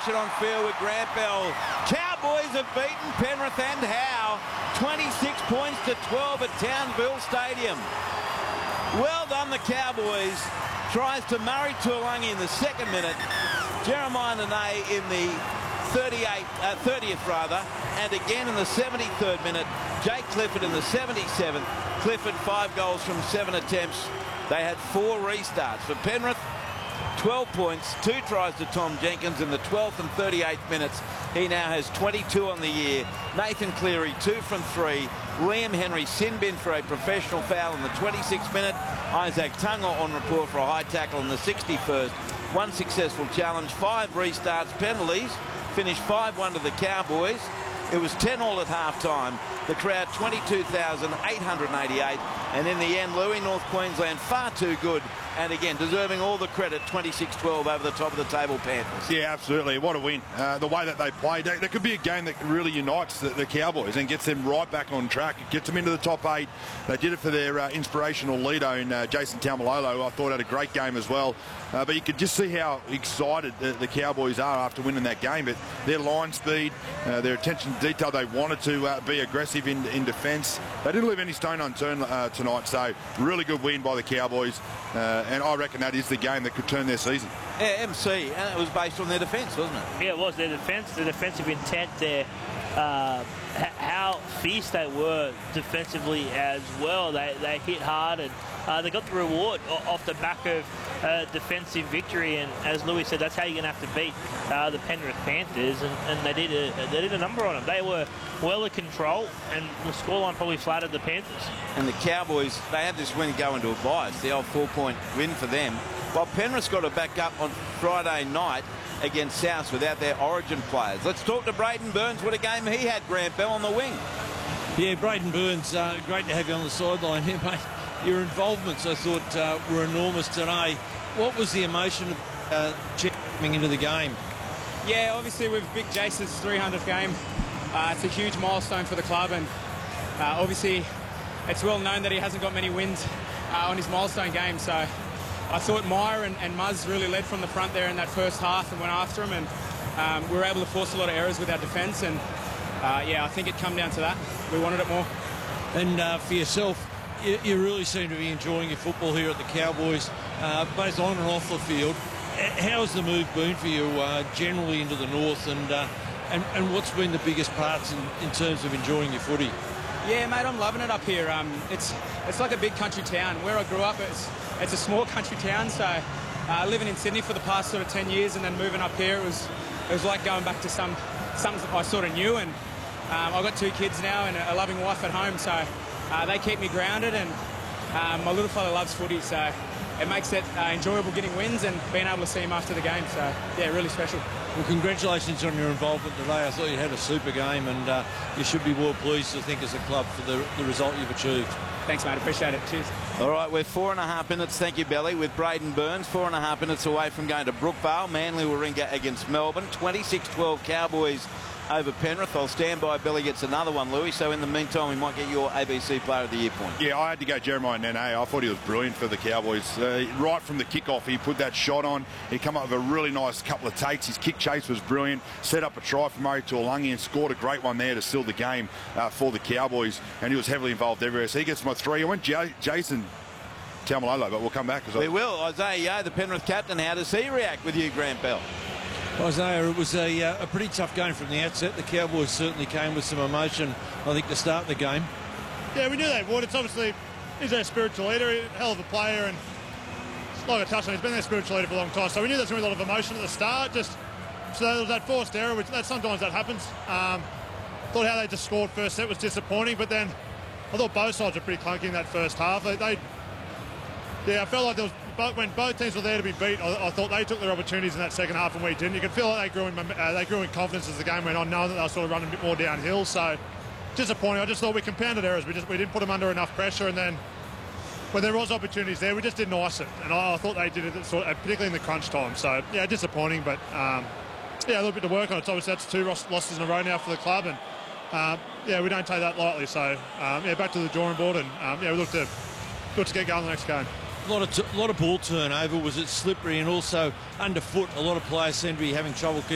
action on field with Grant Bell. Cowboys have beaten Penrith and Howe 26 points to 12 at Townsville Stadium. Well done, the Cowboys. Tries to Murray Tuilagi in the 2nd minute. Jeremiah Nene in the 30th rather, and again in the 73rd minute. Jake Clifford in the 77th. Clifford 5 goals from 7 attempts. They had 4 restarts. For Penrith, 12 points, 2 tries to Tom Jenkins in the 12th and 38th minutes. He now has 22 on the year. Nathan Cleary, 2 from 3. Liam Henry sin bin for a professional foul in the 26th minute. Isaac Tunga on report for a high tackle in the 61st. 1 successful challenge, 5 restarts, penalties. Finished 5-1 to the Cowboys. It was 10-all at half-time. The crowd 22,888. And in the end, Louis, North Queensland, far too good. And again, deserving all the credit, 26-12 over the top of the table Panthers. Yeah, absolutely. What a win. The way that they played. There could be a game that really unites the Cowboys and gets them right back on track. It gets them into the top 8. They did it for their inspirational leader in Jason Taumalolo, who I thought had a great game as well. But you could just see how excited the Cowboys are after winning that game. But their line speed, their attention to detail, they wanted to be aggressive in defence. They didn't leave any stone unturned tonight. So really good win by the Cowboys. And I reckon that is the game that could turn their season. Yeah, MC, and it was based on their defence, wasn't it? Yeah, it was their defence, the defensive intent there, how fierce they were defensively as well. They hit hard, and they got the reward off the back of defensive victory. And as Louis said, that's how you're going to have to beat the Penrith Panthers, and they did a number on them. They were well in control, and the scoreline probably flattered the Panthers. And the Cowboys, they had this win go into a bias, the old 4-point win for them. While Penrith's got to back up on Friday night against South without their origin players. Let's talk to Braden Burns. What a game he had, Grant Bell, on the wing. Yeah, Braden Burns, great to have you on the sideline here, mate. Your involvements, I thought, were enormous today. What was the emotion of coming into the game? Yeah, obviously with Big Jason's 300th game, it's a huge milestone for the club, and obviously it's well known that he hasn't got many wins on his milestone game, so I thought Meyer and Muzz really led from the front there in that first half and went after him, and we were able to force a lot of errors with our defence, and yeah, I think it come down to that. We wanted it more. And for yourself, you really seem to be enjoying your football here at the Cowboys, both on and off the field. How's the move been for you generally into the north, and what's been the biggest parts in terms of enjoying your footy? Yeah, mate, I'm loving it up here. It's like a big country town. Where I grew up, it's a small country town, so living in Sydney for the past sort of 10 years and then moving up here, it was like going back to something I sort of knew, and I've got 2 kids now and a loving wife at home, so they keep me grounded, and my little fella loves footy, so it makes it enjoyable getting wins and being able to see him after the game, so yeah, really special. Well, congratulations on your involvement today. I thought you had a super game, and you should be well pleased, I think, as a club for the result you've achieved. Thanks, mate. Appreciate it. Cheers. All right, we're 4.5 minutes, thank you, Belly, with Braden Burns. 4.5 minutes away from going to Brookvale. Manly will ring against Melbourne. 26-12 Cowboys over Penrith. I'll stand by. Belly gets another one, Louis. So in the meantime, we might get your ABC Player of the Year point. Yeah, I had to go Jeremiah Nene. I thought he was brilliant for the Cowboys. Right from the kickoff, he put that shot on. He came up with a really nice couple of takes. His kick chase was brilliant. Set up a try for Murray Tuilagi and scored a great one there to seal the game for the Cowboys. And he was heavily involved everywhere. So he gets my 3. I went Jason Taumalolo, but we'll come back. We will. Isaiah Yeo, the Penrith captain, how does he react with you, Grant Bell? Isaiah, it was a pretty tough game from the outset. The Cowboys certainly came with some emotion, I think, to start the game. Yeah, we knew they would. It's obviously, he's our spiritual leader, a hell of a player, and like I touched on, he's been their spiritual leader for a long time, so we knew there was going to be a lot of emotion at the start. So there was that forced error, which sometimes that happens. Thought how they just scored first set was disappointing, but then I thought both sides were pretty clunky in that first half. Yeah, I felt like there was, when both teams were there to be beat, I thought they took their opportunities in that second half and we didn't. You could feel like they grew in confidence as the game went on, knowing that they were sort of running a bit more downhill. So disappointing. I just thought we compounded errors. We didn't put them under enough pressure, and then when there was opportunities there, we just didn't ice it. And I thought they did it, particularly in the crunch time. So yeah, disappointing, but yeah, a little bit to work on. It's obviously that's 2 losses in a row now for the club, and yeah, we don't take that lightly. So yeah, back to the drawing board, and yeah, we look to get going the next game. A lot of ball turnover. Was it slippery and also underfoot? A lot of players seem to be having trouble keeping